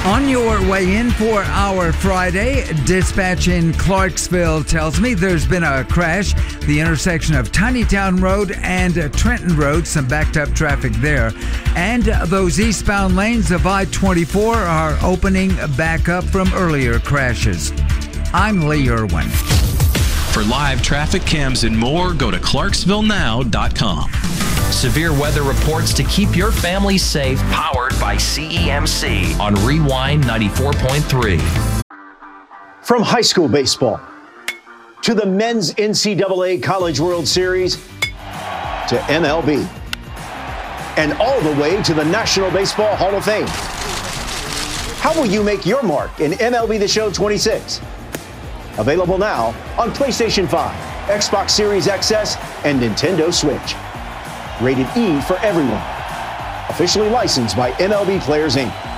On your way in for our Friday, dispatch in Clarksville tells me there's been a crash. The intersection of Tinytown Road and Trenton Road, some backed up traffic there. And those eastbound lanes of I-24 are opening back up from earlier crashes. I'm Lee Irwin. For live traffic cams and more, go to ClarksvilleNow.com. Severe weather reports to keep your family safe, powered by CEMC on Rewind 94.3. From high school baseball to the men's NCAA College World Series to MLB and all the way to the National Baseball Hall of Fame. How will you make your mark in MLB The Show 26? Available now on PlayStation 5, Xbox Series XS, and Nintendo Switch. Rated E for everyone. Officially licensed by MLB Players Inc.